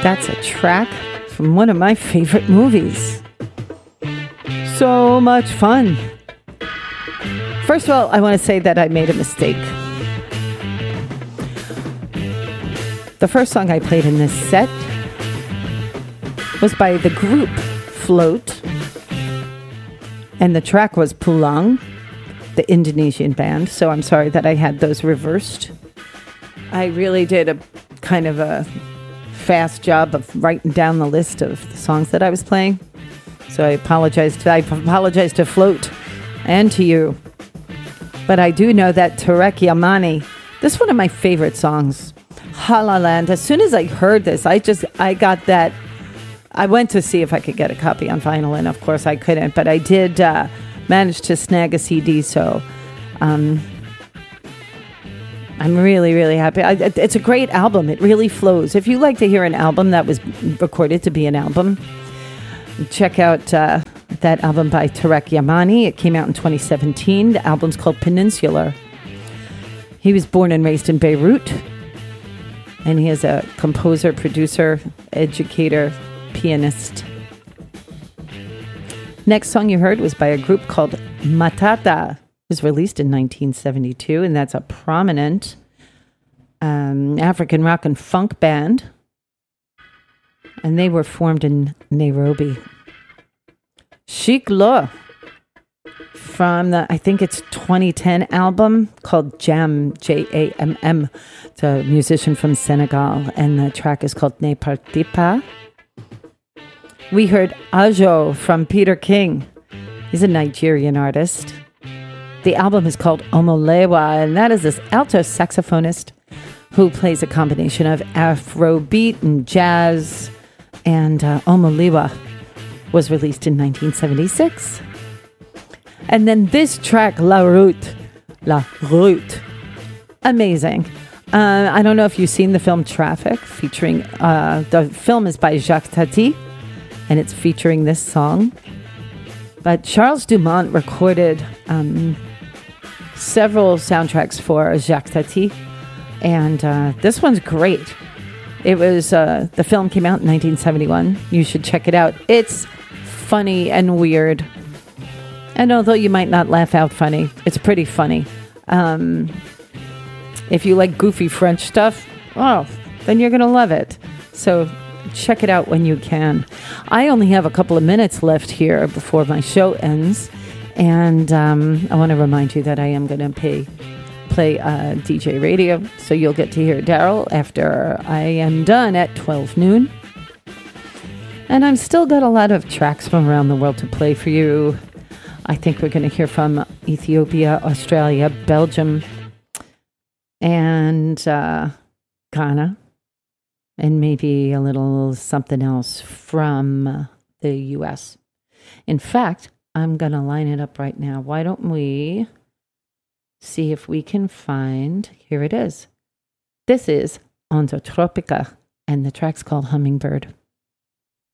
That's a track from one of my favorite movies. So much fun. First of all, I want to say that I made a mistake. The first song I played in this set was by the group Float, and the track was Pulang, the Indonesian band, so I'm sorry that I had those reversed. I really did a kind of a fast job of writing down the list of the songs that I was playing, so I apologize to Float and to you. But I do know that Tarek Yamani, this is one of my favorite songs, La Land. As soon as I heard this, I got that. I went to see if I could get a copy on vinyl, and of course I couldn't, but I did manage to snag a CD, so I'm really, really happy. It's a great album. It really flows. If you like to hear an album that was recorded to be an album, check out that album by Tarek Yamani. It came out in 2017. The album's called Peninsular. He was born and raised in Beirut, and he is a composer, producer, educator, pianist. Next song you heard was by a group called Matata. It was released in 1972, and that's a prominent African rock and funk band. And they were formed in Nairobi. Chic Law, from the, I think it's 2010 album called Jam, Jamm. It's a musician from Senegal, and the track is called Ne Partez Pas. We heard Ajo from Peter King. He's a Nigerian artist. The album is called Omolewa, and that is this alto saxophonist who plays a combination of Afrobeat and jazz. And Omolewa was released in 1976. And then this track, La Route. Amazing. I don't know if you've seen the film Traffic, featuring, the film is by Jacques Tati, and it's featuring this song. But Charles Dumont recorded several soundtracks for Jacques Tati, and this one's great. It was, the film came out in 1971. You should check it out. It's funny and weird. And although you might not laugh out funny, it's pretty funny. If you like goofy French stuff, oh, then you're going to love it. So check it out when you can. I only have a couple of minutes left here before my show ends. And I want to remind you that I am going to play DJ radio. So you'll get to hear Daryl after I am done at 12 noon. And I've still got a lot of tracks from around the world to play for you. I think we're going to hear from Ethiopia, Australia, Belgium, and Ghana, and maybe a little something else from the U.S. In fact, I'm going to line it up right now. Why don't we see if we can find... Here it is. This is Onda Tropica, and the track's called Hummingbird.